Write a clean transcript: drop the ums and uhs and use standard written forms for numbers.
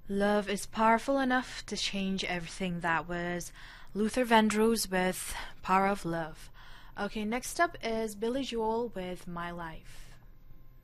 Love is powerful enough to change everything. That was Luther Vandross with Power of Love. Okay, next up is Billy Joel with My Life.